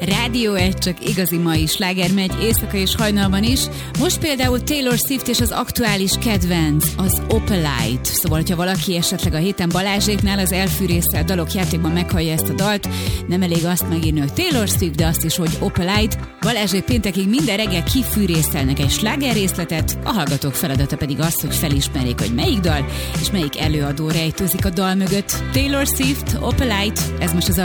Rádió 1, csak igazi mai sláger megy éjszaka és hajnalban is. Most például Taylor Swift és az aktuális kedvenc, az Opalite. Szóval, hogyha valaki esetleg a héten Balázséknál az elfűrészsel dalok játékban meghallja ezt a dalt, nem elég azt megírni, hogy Taylor Swift, de azt is, hogy Opalite. Balázsék péntekig minden reggel kifűrészelnek egy sláger részletet, a hallgatók feladata pedig az, hogy felismerjék, hogy melyik dal és melyik előadó rejtőzik a dal mögött. Taylor Swift, Opalite, ez most az